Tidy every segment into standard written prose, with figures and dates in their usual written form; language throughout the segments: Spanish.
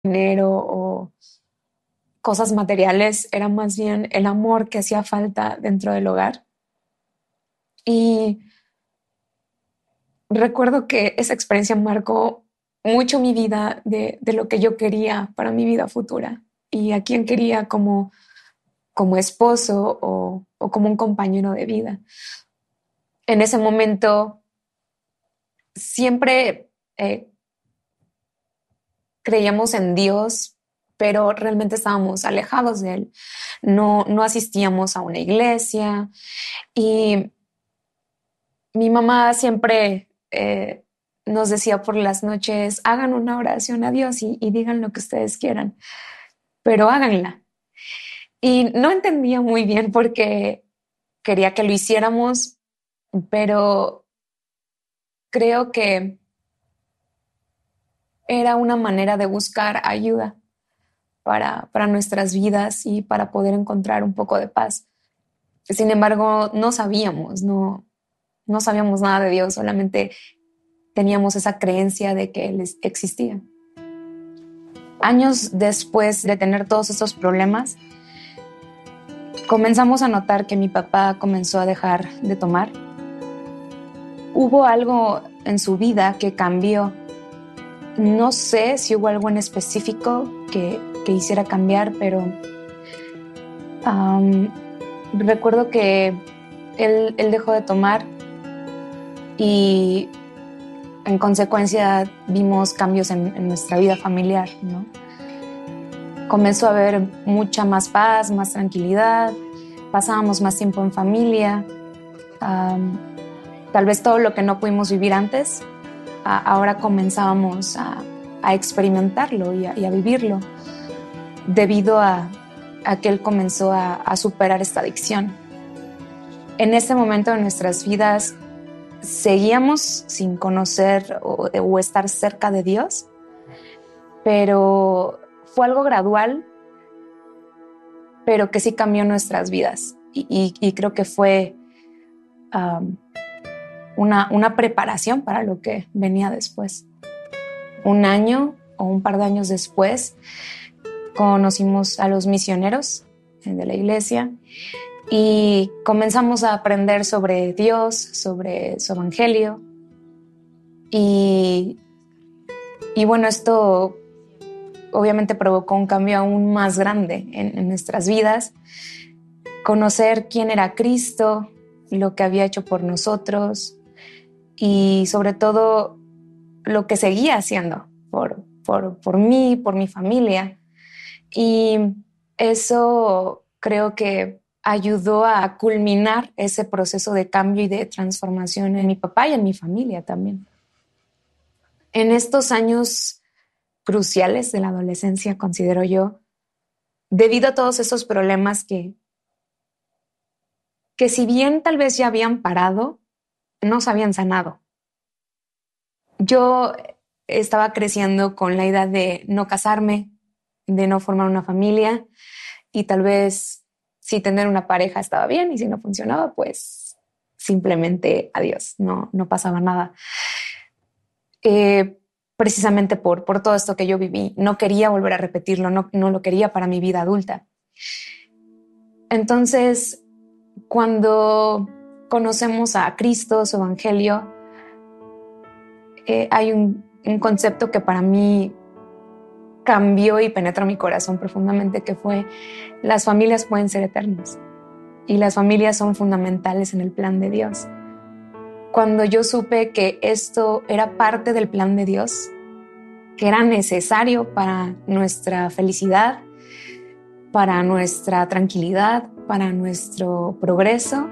dinero o cosas materiales, era más bien el amor que hacía falta dentro del hogar. Y recuerdo que esa experiencia marcó mucho mi vida de lo que yo quería para mi vida futura y a quién quería como esposo o como un compañero de vida. En ese momento siempre creíamos en Dios, pero realmente estábamos alejados de Él. No asistíamos a una iglesia y mi mamá siempre nos decía por las noches, hagan una oración a Dios y digan lo que ustedes quieran, pero háganla. Y no entendía muy bien por qué quería que lo hiciéramos, pero creo que era una manera de buscar ayuda para nuestras vidas y para poder encontrar un poco de paz. Sin embargo, no sabíamos nada de Dios, solamente teníamos esa creencia de que Él existía. Años después de tener todos estos problemas, comenzamos a notar que mi papá comenzó a dejar de tomar. Hubo algo en su vida que cambió. No sé si hubo algo en específico que hiciera cambiar, pero recuerdo que él dejó de tomar y en consecuencia vimos cambios en nuestra vida familiar, ¿no? Comenzó a haber mucha más paz, más tranquilidad, pasábamos más tiempo en familia. Tal vez todo lo que no pudimos vivir antes, ahora comenzábamos a experimentarlo y a vivirlo debido a que él comenzó a superar esta adicción. En ese momento de nuestras vidas seguíamos sin conocer o estar cerca de Dios, pero fue algo gradual, pero que sí cambió nuestras vidas y creo que fue una preparación para lo que venía después. Un año o un par de años después conocimos a los misioneros de la iglesia y comenzamos a aprender sobre Dios, sobre su evangelio y bueno, esto obviamente provocó un cambio aún más grande en nuestras vidas. Conocer quién era Cristo, lo que había hecho por nosotros y sobre todo lo que seguía haciendo por mí, por mi familia. Y eso creo que ayudó a culminar ese proceso de cambio y de transformación en mi papá y en mi familia también. En estos años cruciales de la adolescencia, considero yo, debido a todos esos problemas que si bien tal vez ya habían parado, no se habían sanado. Yo estaba creciendo con la idea de no casarme, de no formar una familia y tal vez si tener una pareja estaba bien y si no funcionaba, pues simplemente adiós, no pasaba nada. Precisamente por todo esto que yo viví, no quería volver a repetirlo, no lo quería para mi vida adulta. Entonces, cuando conocemos a Cristo, su evangelio, hay un concepto que para mí cambió y penetró mi corazón profundamente, que fue: las familias pueden ser eternas y las familias son fundamentales en el plan de Dios. Cuando yo supe que esto era parte del plan de Dios, que era necesario para nuestra felicidad, para nuestra tranquilidad, para nuestro progreso,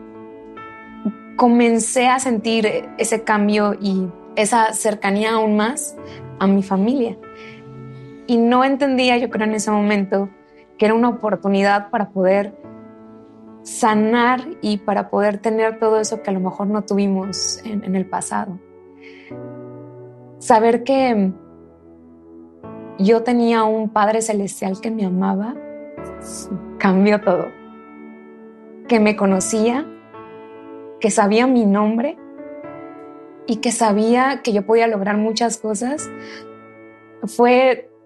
comencé a sentir ese cambio y esa cercanía aún más a mi familia. Y no entendía, yo creo en ese momento, que era una oportunidad para poder sanar y para poder tener todo eso que a lo mejor no tuvimos en el pasado. Saber que yo tenía un Padre Celestial que me amaba, cambió todo. Que me conocía, que sabía mi nombre y que sabía que yo podía lograr muchas cosas, fue